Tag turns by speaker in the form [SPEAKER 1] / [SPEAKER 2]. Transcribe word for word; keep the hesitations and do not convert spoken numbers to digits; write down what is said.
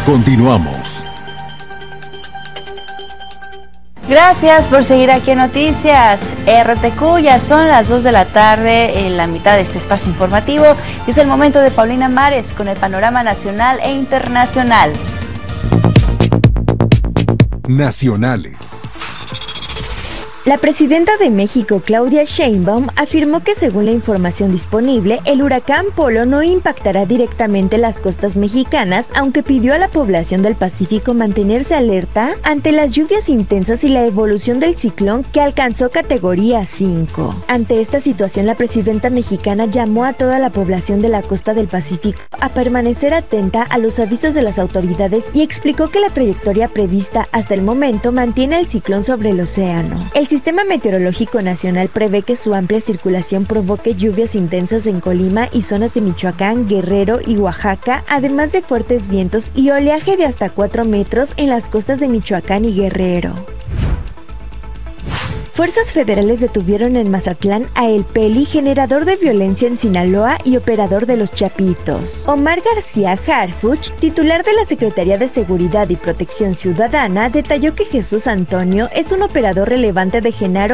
[SPEAKER 1] Continuamos.
[SPEAKER 2] Gracias por seguir aquí en Noticias R T Q. Ya son las dos de la tarde, en la mitad de este espacio informativo. Es el momento de Paulina Mares con el panorama nacional e internacional.
[SPEAKER 1] Nacionales.
[SPEAKER 3] La presidenta de México, Claudia Sheinbaum, afirmó que según la información disponible, el huracán Polo no impactará directamente las costas mexicanas, aunque pidió a la población del Pacífico mantenerse alerta ante las lluvias intensas y la evolución del ciclón que alcanzó categoría cinco. Ante esta situación, la presidenta mexicana llamó a toda la población de la costa del Pacífico a permanecer atenta a los avisos de las autoridades y explicó que la trayectoria prevista hasta el momento mantiene el ciclón sobre el océano. El El Sistema Meteorológico Nacional prevé que su amplia circulación provoque lluvias intensas en Colima y zonas de Michoacán, Guerrero y Oaxaca, además de fuertes vientos y oleaje de hasta cuatro metros en las costas de Michoacán y Guerrero. Fuerzas federales detuvieron en Mazatlán a El Peli, generador de violencia en Sinaloa y operador de los Chapitos. Omar García Harfuch, titular de la Secretaría de Seguridad y Protección Ciudadana, detalló que Jesús Antonio es un operador relevante de Genaro